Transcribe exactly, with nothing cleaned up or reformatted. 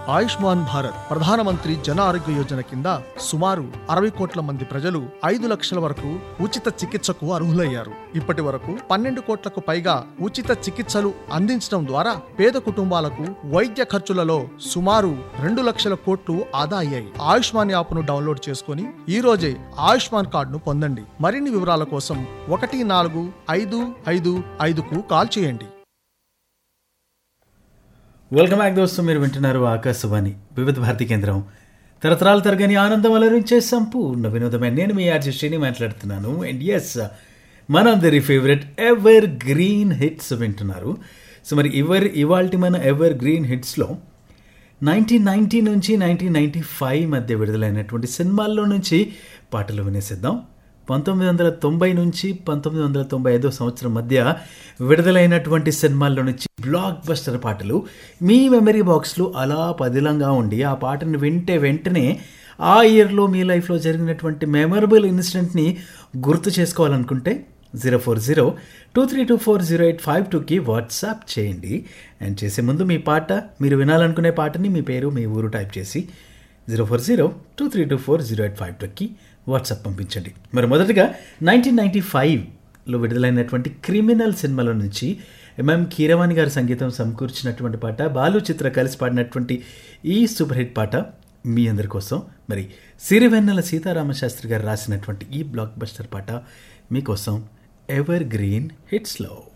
ఆయుష్మాన్ భారత్ ప్రధానమంత్రి జన ఆరోగ్య యోజన కింద సుమారు అరవై కోట్ల మంది ప్రజలు ఐదు లక్షల వరకు ఉచిత చికిత్సకు అర్హులయ్యారు. ఇప్పటి వరకు పన్నెండు కోట్లకు పైగా ఉచిత చికిత్సలు అందించడం ద్వారా పేద కుటుంబాలకు వైద్య ఖర్చులలో సుమారు రెండు లక్షల కోట్లు ఆదా అయ్యాయి. ఆయుష్మాన్ యాప్ను డౌన్లోడ్ చేసుకుని ఈ రోజే ఆయుష్మాన్ కార్డును పొందండి. మరిన్ని వివరాల కోసం ఒకటి నాలుగు ఐదు ఐదు ఐదుకు కాల్ చేయండి. వెల్కమ్ బ్యాక్ దోస్తు. మీరు వింటున్నారు ఆకాశవాణి వివిధ భారతి కేంద్రం. తరతరాలు తరగని ఆనందం అలరించే సంపూర్ణ వినోదమే. నేను మీ ఆర్జే శ్రీని మాట్లాడుతున్నాను. అండ్ ఎస్, మనందరి ఫేవరెట్ ఎవర్ గ్రీన్ హిట్స్ వింటున్నారు. సో మరి ఎవర్ ఇవాల్టి మన ఎవర్ గ్రీన్ హిట్స్లో నైన్టీన్ నైన్టీ నుంచి నైన్టీన్ నైన్టీ ఫైవ్ మధ్య విడుదలైనటువంటి సినిమాల్లో నుంచి పాటలు వినేసిద్దాం. పంతొమ్మిది వందల తొంభై నుంచి పంతొమ్మిది వందల తొంభై ఐదో సంవత్సరం మధ్య విడుదలైనటువంటి సినిమాల్లో నుంచి బ్లాక్ బస్టర్ పాటలు మీ మెమరీ బాక్స్లో అలా పదిలంగా ఉండి ఆ పాటను వింటే వెంటనే ఆ ఇయర్లో మీ లైఫ్లో జరిగినటువంటి మెమరబుల్ ఇన్సిడెంట్ని గుర్తు చేసుకోవాలనుకుంటే zero four zero two three two four zero eight five టూకి వాట్సాప్ చేయండి. అండ్ చేసే ముందు మీ పాట, మీరు వినాలనుకునే పాటని మీ పేరు మీ ఊరు టైప్ చేసి zero four zero two three two four zero eight five టూకి వాట్సాప్ పంపించండి. మరి మొదటగా నైన్టీన్ నైంటీ ఫైవ్లో విడుదలైనటువంటి క్రిమినల్ సినిమాల నుంచి ఎంఎం కీరవాణి గారి సంగీతం సమకూర్చినటువంటి పాట, బాలు చిత్ర కలిసి పాడినటువంటి ఈ సూపర్ హిట్ పాట మీ అందరి కోసం. మరి సిరివెన్నెల సీతారామశాస్త్రి గారు రాసినటువంటి ఈ బ్లాక్ బస్టర్ పాట మీకోసం ఎవర్ గ్రీన్ హిట్స్లో.